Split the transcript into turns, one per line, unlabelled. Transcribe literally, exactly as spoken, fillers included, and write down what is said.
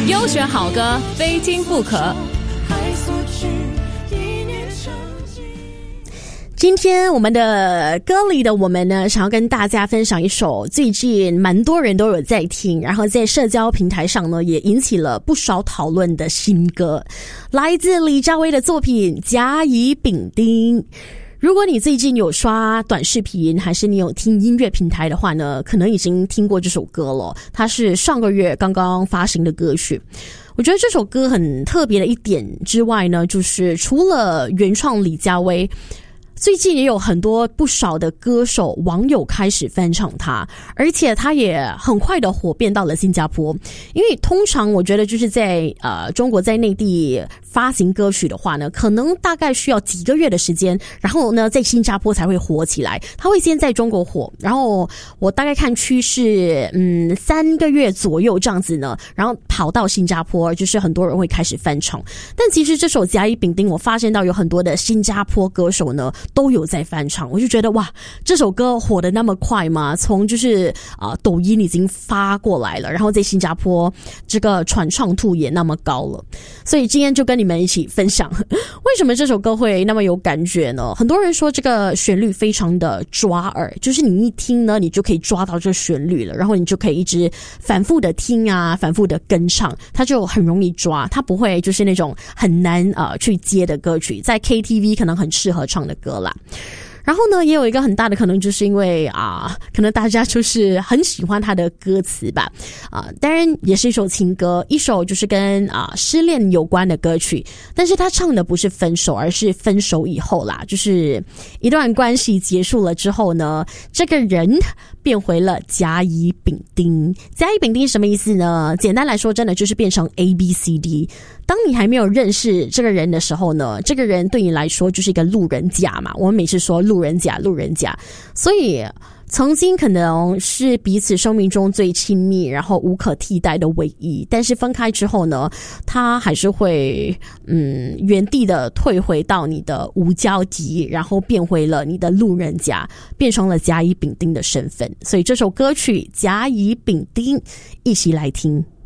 优选好歌，非听不可。
今天我们的歌里的我们呢，想要跟大家分享一首最近蛮多人都有在听，然后在社交平台上呢也引起了不少讨论的新歌，来自李佳薇的作品《甲乙丙丁》。如果你最近有刷短视频，还是你有听音乐平台的话呢，可能已经听过这首歌了。它是上个月刚刚发行的歌曲。我觉得这首歌很特别的一点之外呢，就是除了原创李佳薇，最近也有很多不少的歌手网友开始翻唱它，而且它也很快的火遍到了新加坡。因为通常我觉得就是在呃中国在内地发行歌曲的话呢，可能大概需要几个月的时间，然后呢在新加坡才会火起来。它会先在中国火，然后我大概看趋势嗯三个月左右这样子呢，然后跑到新加坡，就是很多人会开始翻唱。但其实这首甲乙丙丁，我发现到有很多的新加坡歌手呢都有在翻唱，我就觉得哇，这首歌火得那么快吗？从就是啊、呃、抖音已经发过来了，然后在新加坡这个传唱度也那么高了，所以今天就跟你们一起分享为什么这首歌会那么有感觉呢？很多人说这个旋律非常的抓耳，就是你一听呢，你就可以抓到这旋律了，然后你就可以一直反复的听啊，反复的跟唱，它就很容易抓，它不会就是那种很难呃去接的歌曲，在 K T V 可能很适合唱的歌啦。然后呢，也有一个很大的可能，就是因为啊，可能大家就是很喜欢他的歌词吧，啊，当然也是一首情歌，一首就是跟啊失恋有关的歌曲，但是他唱的不是分手，而是分手以后啦，就是一段关系结束了之后呢，这个人变回了甲乙丙丁。甲乙丙丁什么意思呢？简单来说，真的就是变成 A B C D。当你还没有认识这个人的时候呢，这个人对你来说就是一个路人甲嘛，我们每次说路人甲路人甲，所以曾经可能是彼此生命中最亲密然后无可替代的唯一，但是分开之后呢，他还是会嗯原地的退回到你的无交集，然后变回了你的路人甲，变成了甲乙丙丁的身份。所以这首歌曲甲乙丙丁，一起来听。